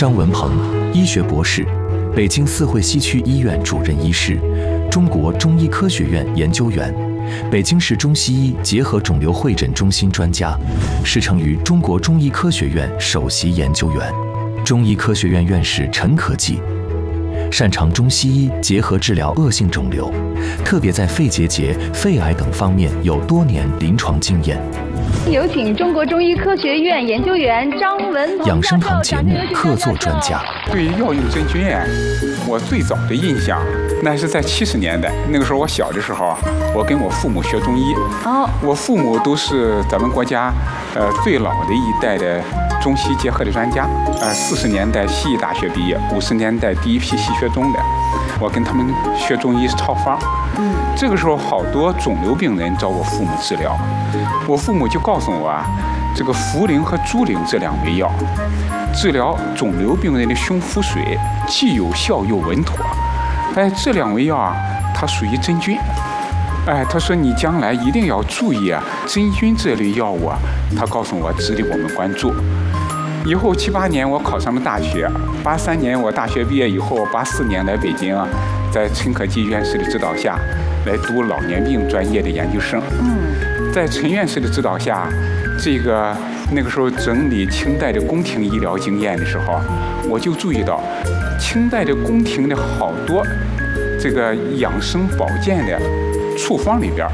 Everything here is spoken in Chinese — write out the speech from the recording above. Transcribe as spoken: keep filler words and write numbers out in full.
张文鹏，医学博士，北京四惠西区医院主任医师，中国中医科学院研究员，北京市中西医结合肿瘤会诊中心专家，师承于中国中医科学院首席研究员，中医科学院院士陈可季。擅长中西医结合治疗恶性肿瘤，特别在肺结节、肺癌等方面有多年临床经验。 有请中国中医科学院研究员张文鹏养生堂节目客座专家。 对于药用真菌啊，我最早的印象那是在七十年代，那个时候我小的时候，我跟我父母学中医。哦，我父母都是咱们国家呃最老的一代的中西结合的专家。呃，四十年代西医大学毕业，五十年代第一批西学中的，我跟他们学中医抄方。嗯，这个时候好多肿瘤病人找我父母治疗，我父母就告诉我啊，这个茯苓和猪苓这两味药治疗肿瘤病人的胸腹水既有效又稳妥。哎，这两味药啊，它属于真菌。哎，他说你将来一定要注意啊，真菌这类药物啊，他告诉我值得我们关注。以后七八年我考上了大学，八三年我大学毕业以后，八四年来北京啊，在陈可季院士的指导下，来读老年病专业的研究生。嗯，在陈院士的指导下，这个那个时候整理清代的宫廷医疗经验的时候，我就注意到，清代的宫廷的好多这个养生保健的处方里边，